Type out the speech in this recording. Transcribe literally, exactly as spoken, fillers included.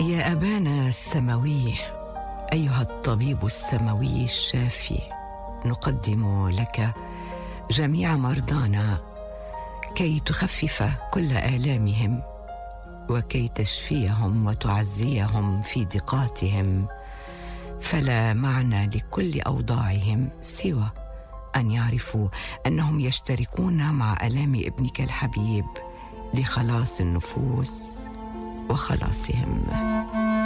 يا أبانا السماوي، أيها الطبيب السماوي الشافي، نقدم لك جميع مرضانا كي تخفف كل آلامهم وكي تشفيهم وتعزيهم في ضيقاتهم، فلا معنى لكل أوضاعهم سوى أن يعرفوا أنهم يشتركون مع آلام ابنك الحبيب لخلاص النفوس وخلاصهم.